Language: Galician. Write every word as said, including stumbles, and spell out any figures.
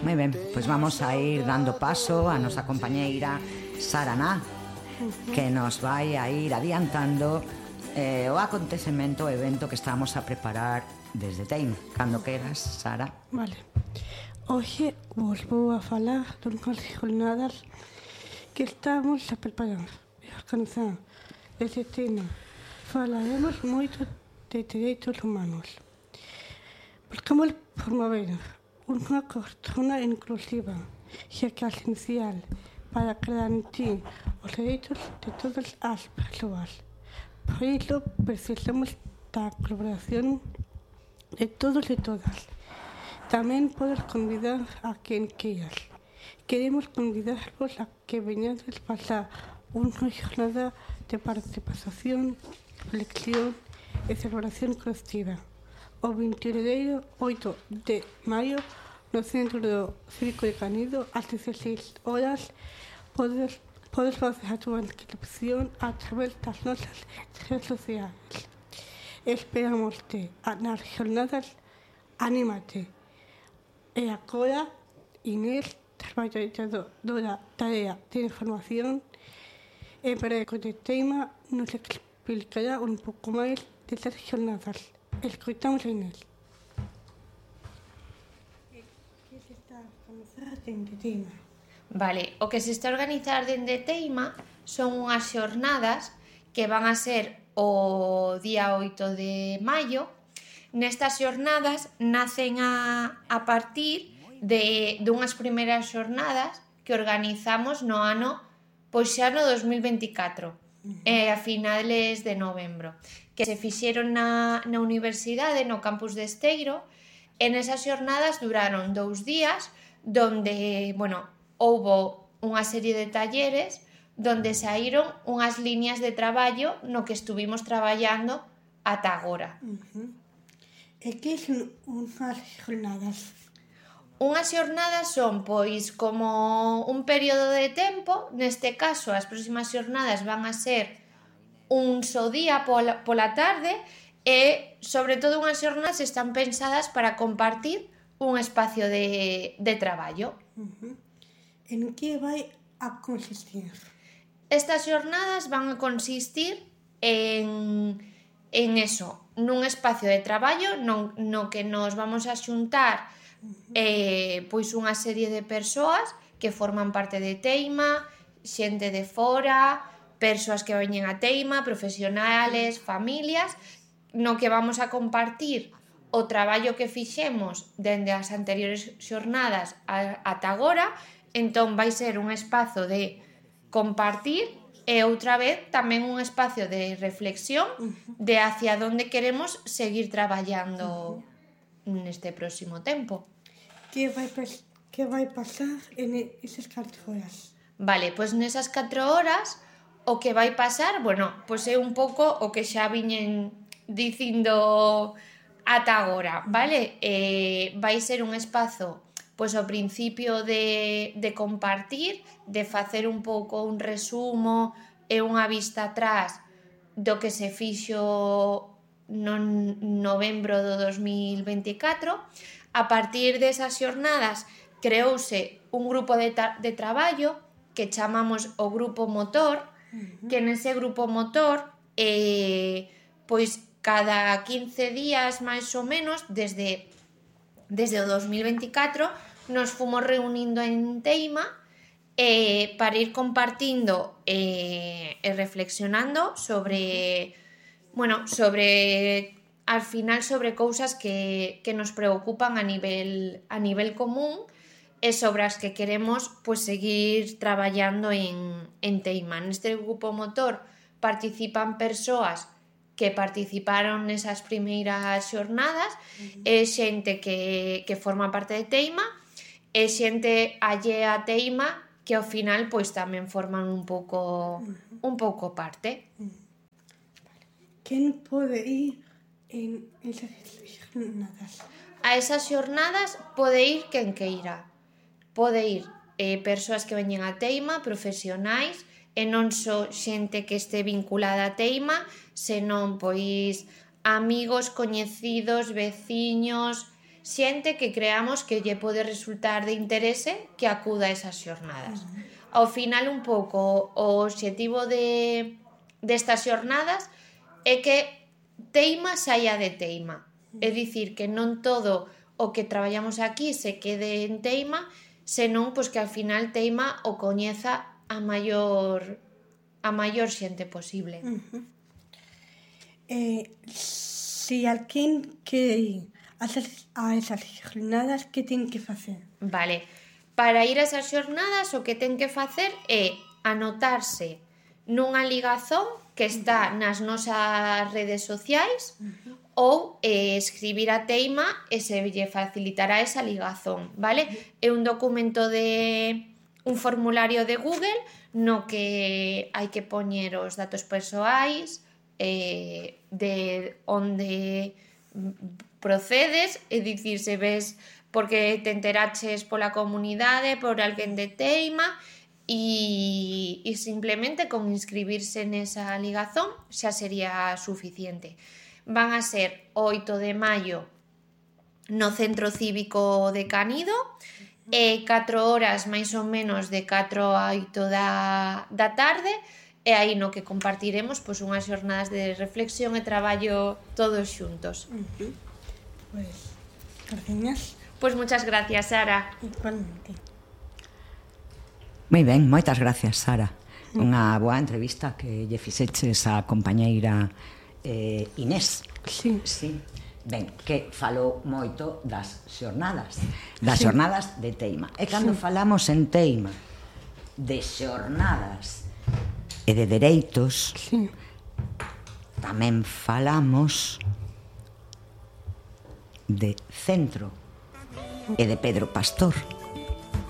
Moi ben, pois vamos a ir dando paso a nosa compañeira Sara Ná, que nos vai a ir adiantando eh, o acontecemento, o evento que estamos a preparar desde Teim. Cando queras, Sara. Vale. Hoxe vos vou a falar dunhas jornadas que estamos a preparar e organizar desde Teim. Falaremos moito de dereitos humanos. Buscamos promover unha cultura inclusiva, xa que é esencial para garantir os dereitos de todas as persoas. Por iso, precisamos da colaboración de todos e todas. Tamén podes convidar a quen queiras. Queremos convidarvos a que veñades pasar unha jornada de participación, reflexión e celebración colectiva. O vinte e oito de maio, no Centro do Cívico de Canido, ás dieciséis horas, podes, podes facer a túa inscripción a través das nosas redes sociais. Esperamos-te nas jornadas. Anímate. E agora, Inés, traballadora tarea de información e periódico de Teima, nos explicará un pouco máis desas jornadas. Escoitamos a Inés. Que se está a organizar dende Teima? Vale, o que se está a organizar dende Teima son unhas xornadas que van a ser o día oito de maio. Nestas xornadas nacen a, a partir de dunhas primeiras xornadas que organizamos no ano, pois xa no dos mil veinticatro, eh, a finales de novembro, que se fixeron na, na universidade, no campus de Esteiro. En esas xornadas duraron dous días, donde, bueno, houbo unha serie de talleres donde saíron unhas liñas de traballo no que estuvimos traballando ata agora. Uh-huh. E que son unhas jornadas? Unhas xornadas son, pois, como un período de tempo. Neste caso, as próximas xornadas van a ser un só día pola, pola tarde e, sobre todo, unhas xornadas están pensadas para compartir un espacio de, de traballo. Uh-huh. En que vai a consistir? Estas xornadas van a consistir en, en eso, nun espacio de traballo no, no que nos vamos a xuntar eh, pois unha serie de persoas que forman parte de Teima, xente de fora, persoas que veñen a Teima, profesionales, familias, no que vamos a compartir o traballo que fixemos dende as anteriores xornadas ata agora. Entón vai ser un espazo de compartir e outra vez tamén un espacio de reflexión de hacia onde queremos seguir traballando neste próximo tempo. Que vai, que vai pasar en esas catro horas? Vale, pois nesas catro horas o que vai pasar, bueno, pois é un pouco o que xa viñen dicindo ata agora, vale? Eh, vai ser un espazo, pois ao principio de, de compartir, de facer un pouco un resumo e unha vista atrás do que se fixo no novembro do dos mil veinticatro. A partir desas xornadas creouse un grupo de, ta- de traballo que chamamos o Grupo Motor, uh-huh. que nese Grupo Motor eh, pois cada quince días máis ou menos desde, desde o dos mil veinticatro nos fomos reunindo en Teima eh, para ir compartindo eh, e reflexionando sobre, bueno, sobre, al final, sobre cousas que, que nos preocupan a nivel, a nivel común e sobre as que queremos pues, seguir traballando en, en Teima. Neste Grupo Motor participan persoas que participaron nesas primeiras xornadas, uh-huh. e xente que, que forma parte de Teima e xente allea a Teima que ao final pois tamén forman un pouco uh-huh. un pouco parte. Uh-huh. Vale. Quen pode ir en esas xornadas? A esas xornadas pode ir quen queira. Pode ir eh, persoas que veñen a Teima, profesionais, e non só xente que este vinculada a Teima, senón pois amigos, coñecidos, veciños, xente que creamos que lle pode resultar de interese que acuda a esas xornadas. Ao final, un pouco, o obxectivo de, destas xornadas é que teima saia de teima. É dicir, que non todo o que traballamos aquí se quede en teima, senón pois, que ao final teima o coñeza a maior a maior xente posible. Uh-huh. Eh, si alguén quere ir a esas jornadas, que ten que facer? Vale, para ir a esas xornadas o que ten que facer é anotarse nunha ligazón que está nas nosas redes sociais uh-huh. ou eh, escribir a teima e se lle facilitará esa ligazón, vale? Uh-huh. É un documento de un formulario de Google no que hai que poñer os datos persoais, eh, de onde procedes, é dicir, se ves porque te enteraches pola comunidade, por alguén de teima, e, e simplemente con inscribirse nesa ligazón xa sería suficiente. Van a ser oito de maio no Centro Cívico de Canido, e catro horas máis ou menos de catro a oito da, da tarde, e aí no que compartiremos pois, unhas xornadas de reflexión e traballo todos xuntos. Uh-huh. Pois, gracias. Pois muchas gracias, Sara. Igualmente. Moi ben, moitas gracias, Sara. Unha boa entrevista que lle fixeches a compañeira eh, Inés. Sí. Sí. Ben, que falou moito das xornadas, das sí. xornadas de teima. E cando sí. falamos en teima de xornadas e de dereitos, sí. tamén falamos de centro e de Pedro Pastor.